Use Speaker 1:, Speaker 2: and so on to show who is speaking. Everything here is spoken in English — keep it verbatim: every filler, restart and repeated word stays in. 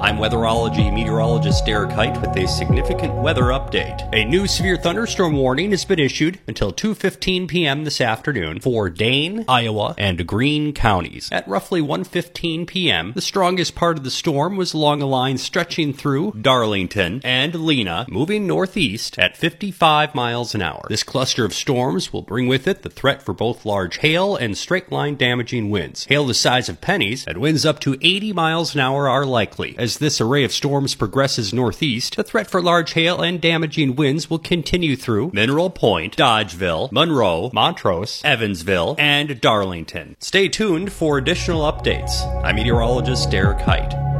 Speaker 1: I'm weatherology meteorologist Derek Height with a significant weather update. A new severe thunderstorm warning has been issued until two fifteen p.m. this afternoon for Dane, Iowa, and Greene counties. At roughly one fifteen p.m., the strongest part of the storm was along a line stretching through Darlington and Lena, moving northeast at fifty-five miles an hour. This cluster of storms will bring with it the threat for both large hail and straight-line damaging winds. Hail the size of pennies and winds up to eighty miles an hour are likely. As this array of storms progresses northeast, the threat for large hail and damaging winds will continue through Mineral Point, Dodgeville, Monroe, Montrose, Evansville, and Darlington. Stay tuned for additional updates. I'm meteorologist Derek Height.